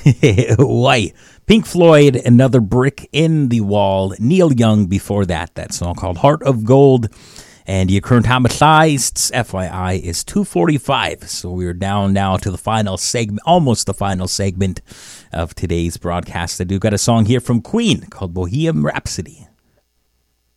Why? Pink Floyd, Another Brick in the Wall. Neil Young before that song called Heart of Gold. And your current homicides, FYI, is 2:45. So we're down now to the final segment, almost the final segment of today's broadcast. I do got a song here from Queen called Bohemian Rhapsody.